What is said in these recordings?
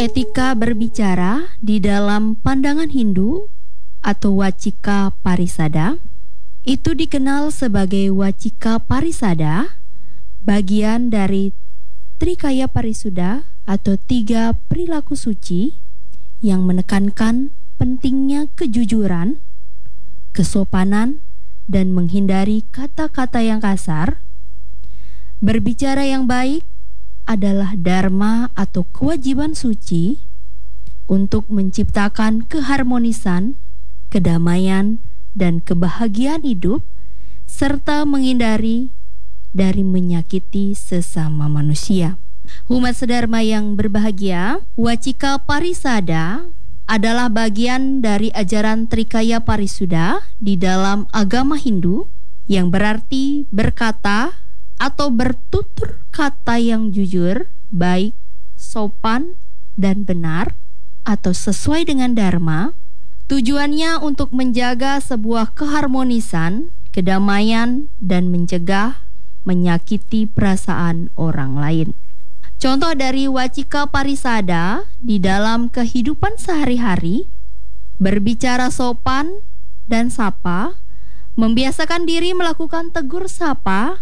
Etika berbicara di dalam pandangan Hindu atau Wacika Parisada itu dikenal sebagai Wacika Parisada, bagian dari Trikaya Parisuda atau 3 perilaku suci yang menekankan pentingnya kejujuran, kesopanan, dan menghindari kata-kata yang kasar. Berbicara yang baik adalah dharma atau kewajiban suci untuk menciptakan keharmonisan, kedamaian, dan kebahagiaan hidup, serta menghindari dari menyakiti sesama manusia. Umat sedharma yang berbahagia, Wacika Parisada adalah bagian dari ajaran Trikaya Parisuda di dalam agama Hindu yang berarti berkata atau bertutur kata yang jujur, baik, sopan, dan benar atau sesuai dengan dharma. Tujuannya untuk menjaga sebuah keharmonisan, kedamaian, dan mencegah menyakiti perasaan orang lain. Contoh dari Wacika Parisada di dalam kehidupan sehari-hari: berbicara sopan dan sapa, membiasakan diri melakukan tegur sapa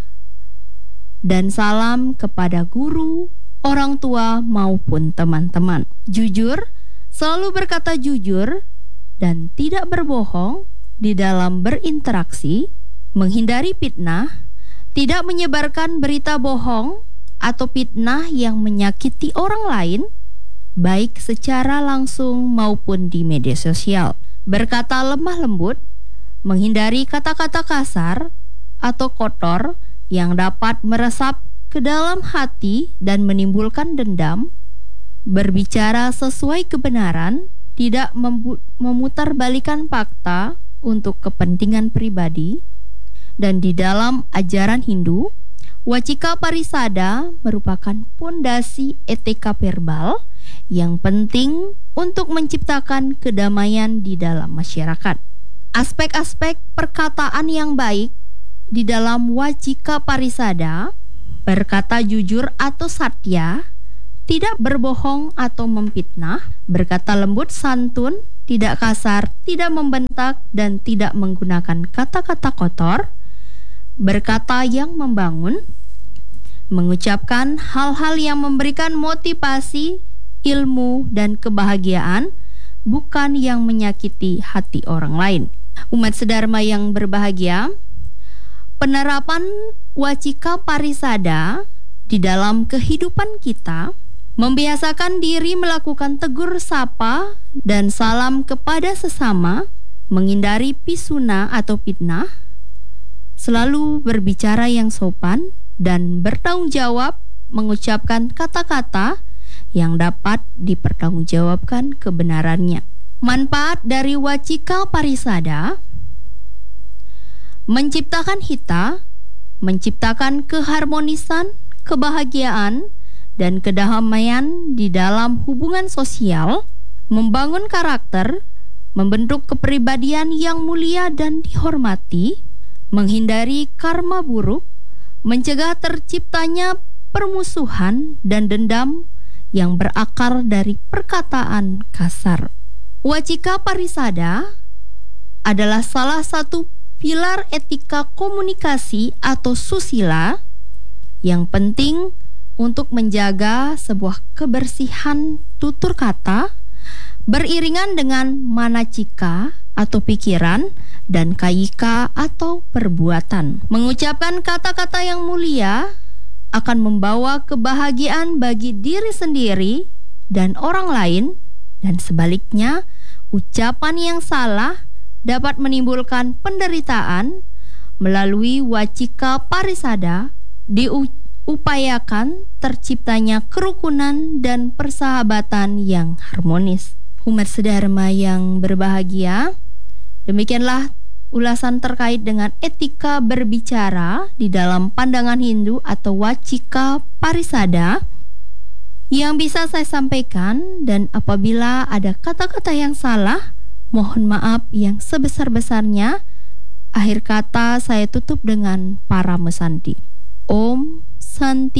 dan salam kepada guru, orang tua, maupun teman-teman. Jujur, selalu berkata jujur dan tidak berbohong di dalam berinteraksi. Menghindari fitnah, tidak menyebarkan berita bohong atau fitnah yang menyakiti orang lain, baik secara langsung maupun di media sosial. Berkata lemah lembut, menghindari kata-kata kasar atau kotor yang dapat meresap ke dalam hati dan menimbulkan dendam. Berbicara sesuai kebenaran, tidak memutarbalikan fakta untuk kepentingan pribadi. Dan di dalam ajaran Hindu, Wacika Parisada merupakan pondasi etika verbal yang penting untuk menciptakan kedamaian di dalam masyarakat. Aspek-aspek perkataan yang baik di dalam Wacika Parisada: berkata jujur atau satya, tidak berbohong atau memfitnah, berkata lembut santun, tidak kasar, tidak membentak, dan tidak menggunakan kata-kata kotor, berkata yang membangun, mengucapkan hal-hal yang memberikan motivasi, ilmu, dan kebahagiaan, bukan yang menyakiti hati orang lain. Umat sedharma yang berbahagia, penerapan Wacika Parisada di dalam kehidupan kita membiasakan diri melakukan tegur sapa dan salam kepada sesama, menghindari pisuna atau fitnah, selalu berbicara yang sopan dan bertanggung jawab, mengucapkan kata-kata yang dapat dipertanggungjawabkan kebenarannya. Manfaat dari Wacika Parisada: menciptakan hita, menciptakan keharmonisan, kebahagiaan, dan kedamaian di dalam hubungan sosial, membangun karakter, membentuk kepribadian yang mulia dan dihormati, menghindari karma buruk, mencegah terciptanya permusuhan dan dendam yang berakar dari perkataan kasar. Wacika Parisada adalah salah satu pilar etika komunikasi atau susila yang penting untuk menjaga sebuah kebersihan tutur kata beriringan dengan manacika atau pikiran dan kayika atau perbuatan. Mengucapkan kata-kata yang mulia akan membawa kebahagiaan bagi diri sendiri dan orang lain, dan sebaliknya, ucapan yang salah dapat menimbulkan penderitaan. Melalui Wacika Parisada diupayakan terciptanya kerukunan dan persahabatan yang harmonis. Umat sedharma yang berbahagia, demikianlah ulasan terkait dengan etika berbicara di dalam pandangan Hindu atau Wacika Parisada yang bisa saya sampaikan, dan apabila ada kata-kata yang salah, mohon maaf yang sebesar-besarnya. Akhir kata saya tutup dengan para mesanti. Om Santi.